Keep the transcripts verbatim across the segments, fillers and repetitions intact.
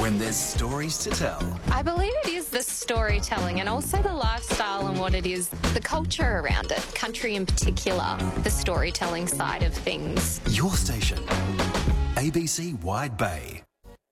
when there's stories to tell. I believe it is the storytelling and also the lifestyle and what it is, the culture around it, country in particular, the storytelling side of things. Your station, A B C Wide Bay.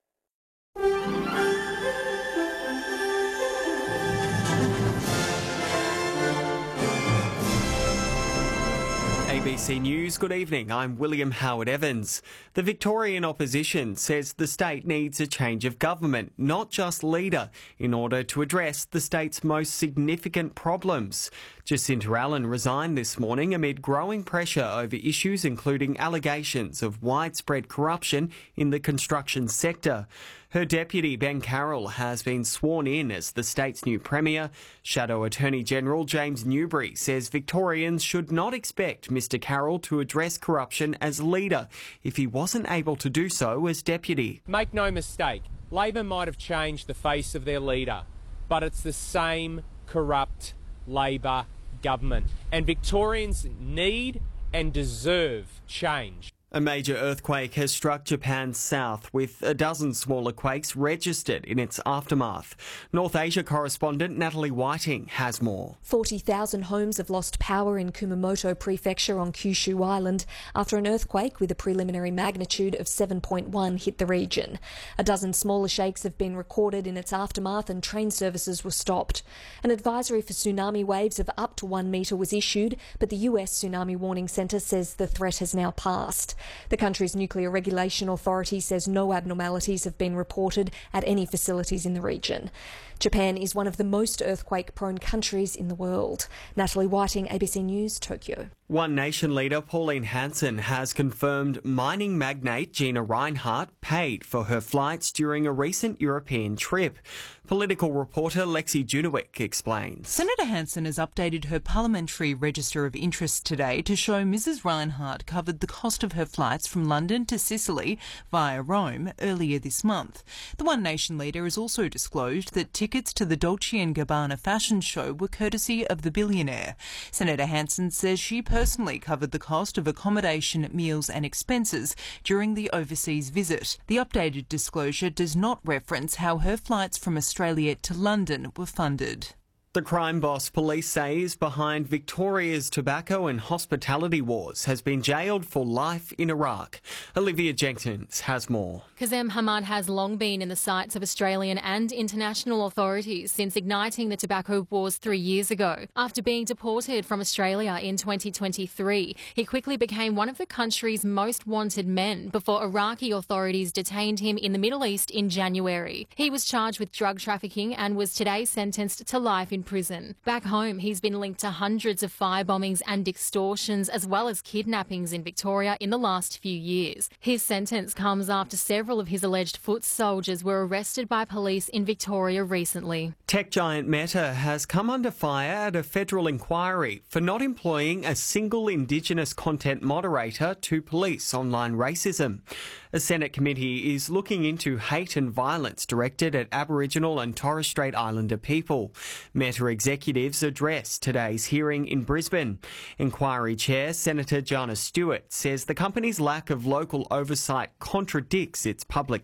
A B C News, good evening. I'm William Howard Evans. The Victorian opposition says the state needs a change of government, not just leader, in order to address the state's most significant problems. Jacinta Allen resigned this morning amid growing pressure over issues including allegations of widespread corruption in the construction sector. Her deputy, Ben Carroll, has been sworn in as the state's new premier. Shadow Attorney General James Newbury says Victorians should not expect Mr Carroll to address corruption as leader if he wasn't able to do so as deputy. Make no mistake, Labor might have changed the face of their leader, but it's the same corrupt Labor government. And Victorians need and deserve change. A major earthquake has struck Japan's south, with a dozen smaller quakes registered in its aftermath. North Asia correspondent Natalie Whiting has more. forty thousand homes have lost power in Kumamoto Prefecture on Kyushu Island after an earthquake with a preliminary magnitude of seven point one hit the region. A dozen smaller shakes have been recorded in its aftermath and train services were stopped. An advisory for tsunami waves of up to one metre was issued, but the U S Tsunami Warning Centre says the threat has now passed. The country's nuclear regulation authority says no abnormalities have been reported at any facilities in the region. Japan is one of the most earthquake-prone countries in the world. Natalie Whiting, A B C News, Tokyo. One Nation leader Pauline Hanson has confirmed mining magnate Gina Rinehart paid for her flights during a recent European trip. Political reporter Lexi Junewick explains. Senator Hanson has updated her parliamentary register of interests today to show Missus Rinehart covered the cost of her flights from London to Sicily via Rome earlier this month. The One Nation leader has also disclosed that tickets to the Dolce and Gabbana fashion show were courtesy of the billionaire. Senator Hanson says she personally covered the cost of accommodation, meals and expenses during the overseas visit. The updated disclosure does not reference how her flights from Australia to London were funded. The crime boss police say is behind Victoria's tobacco and hospitality wars has been jailed for life in Iraq. Olivia Jenkins has more. Kazem Hamad has long been in the sights of Australian and international authorities since igniting the tobacco wars three years ago. After being deported from Australia in twenty twenty-three, he quickly became one of the country's most wanted men before Iraqi authorities detained him in the Middle East in January. He was charged with drug trafficking and was today sentenced to life in prison. Back home, he's been linked to hundreds of firebombings and extortions as well as kidnappings in Victoria in the last few years. His sentence comes after several of his alleged foot soldiers were arrested by police in Victoria recently. Tech giant Meta has come under fire at a federal inquiry for not employing a single Indigenous content moderator to police online racism. A Senate committee is looking into hate and violence directed at Aboriginal and Torres Strait Islander people. Meta executives addressed today's hearing in Brisbane. Inquiry Chair Senator Jana Stewart says the company's lack of local oversight contradicts its public